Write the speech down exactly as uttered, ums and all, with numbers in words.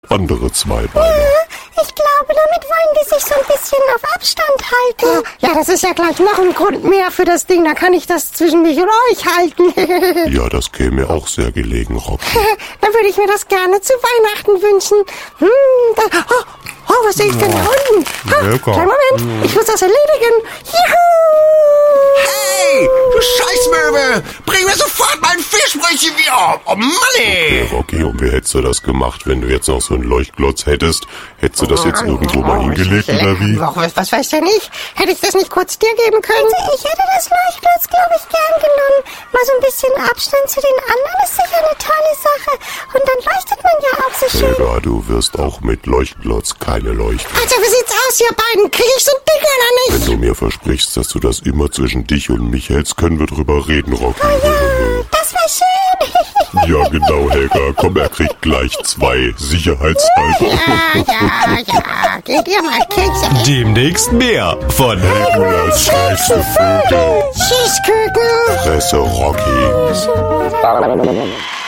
andere zwei Beine. Ich glaube, damit wollen die sich so ein bisschen auf Abstand halten. Ja, das ist ja gleich noch ein Grund mehr für das Ding. Da kann ich das zwischen mich und euch halten. Ja, das käme mir auch sehr gelegen, Rocky. Dann würde ich mir das gerne zu Weihnachten wünschen. Hm, da, oh, oh, was sehe ich denn da unten? Oh, lecker. kleinen Moment, ich muss das erledigen. Juhu! Hey, du Scheißmöwe! Bring mir sofort mein Fischbrötchen wieder! Oh Mann, ey! Okay, Rocky, und wie hättest du das gemacht, wenn du jetzt noch so einen Leuchtglotz hättest? Hättest du das jetzt irgendwo mal hingelegt, oder wie? Was, was weiß denn ich? Hätte ich das nicht kurz dir geben können? Also ich hätte das Leuchtglotz, glaube ich, gern genommen. Mal so ein bisschen Abstand zu den anderen ist sicher eine tolle Sache. Und dann leuchtet man ja auch so schön. Helga, du wirst auch mit Leuchtglotz keine leuchten. Also, wie sieht's aus, ihr beiden? Krieg ich so ein Ding oder Wenn nicht? du mir versprichst, dass du das immer zwischen dich und mich hältst, können wir drüber reden, Rocky. Das war schön. Ja, genau, Helga. Komm, er kriegt gleich zwei. Sicherheitshalber. Ja, ja, ja. Geht ihr mal Kekse essen? Demnächst mehr von Helgulas schrägste Vögel. Tschüss, Küken. Fresse, Rocky. Schön.